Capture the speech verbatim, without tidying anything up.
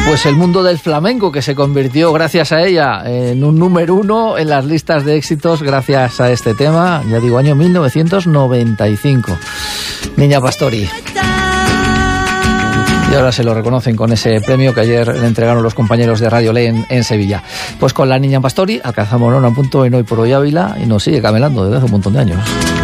Pues el mundo del flamenco, que se convirtió gracias a ella en un número uno en las listas de éxitos gracias a este tema, ya digo, año mil novecientos noventa y cinco. Niña Pastori. Y ahora se lo reconocen con ese premio que ayer le entregaron los compañeros de Radio Ley en, en Sevilla. Pues con la Niña Pastori alcanzamos un punto en Hoy por Hoy Ávila y nos sigue camelando desde hace un montón de años.